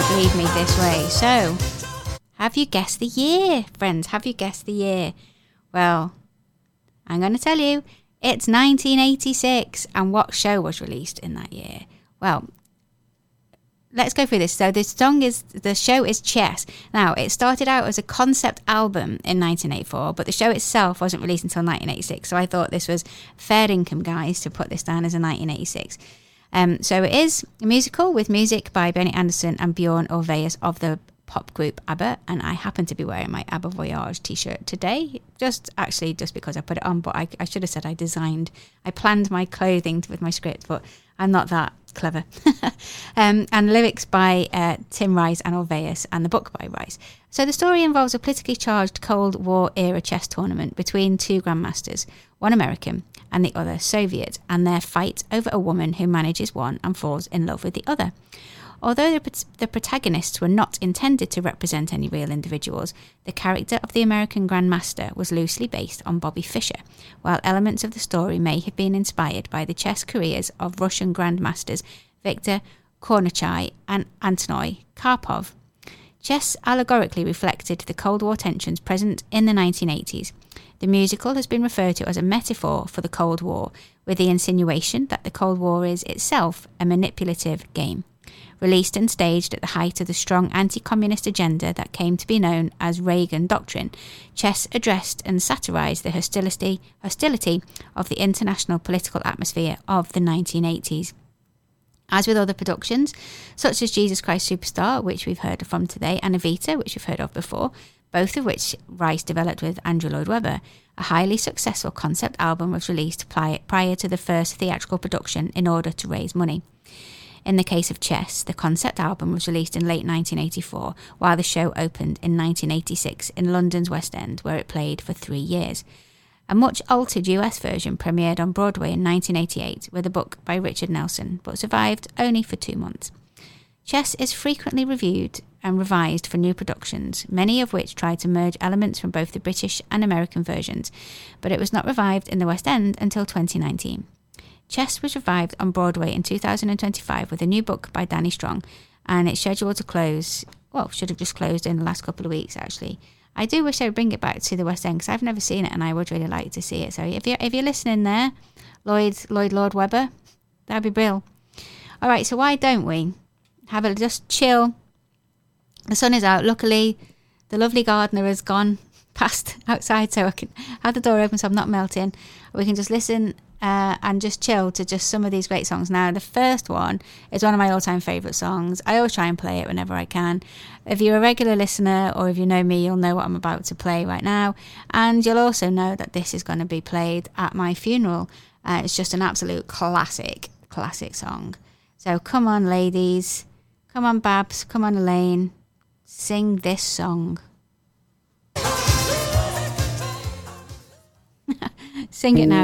would lead me this way. So, have you guessed the year, friends? Have you guessed the year? Well, I'm going to tell you. It's 1986. And what show was released in that year? Well, let's go through this. So the show is Chess. Now, it started out as a concept album in 1984, but the show itself wasn't released until 1986. So I thought this was fair income, guys, to put this down as a 1986. So it is a musical with music by Benny Andersson and Bjorn Ulvaeus of the pop group ABBA, and I happen to be wearing my ABBA Voyage t-shirt today, just because I put it on, but I should have said I planned my clothing with my script, but I'm not that clever. And lyrics by Tim Rice and Ulvaeus, and the book by Rice. So the story involves a politically charged Cold War era chess tournament between two grandmasters, one American and the other Soviet, and their fight over a woman who manages one and falls in love with the other. Although the protagonists were not intended to represent any real individuals, the character of the American Grandmaster was loosely based on Bobby Fischer, while elements of the story may have been inspired by the chess careers of Russian Grandmasters Viktor Kornacki and Antonio Karpov. Chess allegorically reflected the Cold War tensions present in the 1980s. The musical has been referred to as a metaphor for the Cold War, with the insinuation that the Cold War is itself a manipulative game. Released and staged at the height of the strong anti-communist agenda that came to be known as Reagan Doctrine, Chess addressed and satirized the hostility of the international political atmosphere of the 1980s. As with other productions, such as Jesus Christ Superstar, which we've heard from today, and Evita, which we've heard of before, both of which Rice developed with Andrew Lloyd Webber, a highly successful concept album was released prior to the first theatrical production in order to raise money. In the case of Chess, the concept album was released in late 1984, while the show opened in 1986 in London's West End, where it played for 3 years. A much altered US version premiered on Broadway in 1988 with a book by Richard Nelson, but survived only for 2 months. Chess is frequently reviewed and revised for new productions, many of which try to merge elements from both the British and American versions, but it was not revived in the West End until 2019. Chess was revived on Broadway in 2025 with a new book by Danny Strong, and it's scheduled to close, should have just closed in the last couple of weeks, actually. I do wish I would bring it back to the West End, because I've never seen it, and I would really like to see it. So if you're listening there, Lloyd Webber, that'd be brilliant. All right, so why don't we have a just chill? The sun is out. Luckily, the lovely gardener has gone past outside, so I can have the door open so I'm not melting. We can just listen and just chill to just some of these great songs. Now, the first one is one of my all-time favourite songs. I always try and play it whenever I can. If you're a regular listener, or if you know me, you'll know what I'm about to play right now. And you'll also know that this is going to be played at my funeral. It's just an absolute classic song. So come on, ladies. Come on, Babs. Come on, Elaine. Sing this song. Sing it now.